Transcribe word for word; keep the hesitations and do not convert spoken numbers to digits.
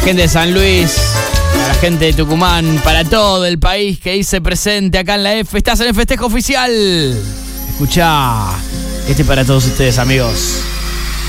gente de San Luis, para la gente de Tucumán, para todo el país que dice presente acá en la F. Estás en el festejo oficial. Escuchá, este es para todos ustedes, amigos.